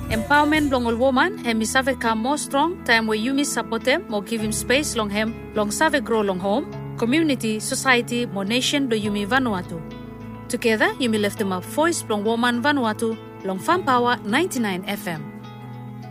Empowerment long all woman, hemi save come more strong, time where you miss support them, more give him space long him, long save grow long home, community, society, more nation do yumi Vanuatu. Together, you may lift them up voice long woman Vanuatu, long Fan Power 99 FM.